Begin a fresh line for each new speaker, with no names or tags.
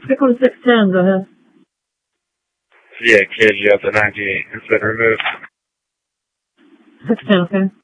Pick on 610, go ahead.
Yeah, kid, you have the 98. It's been removed.
610, okay.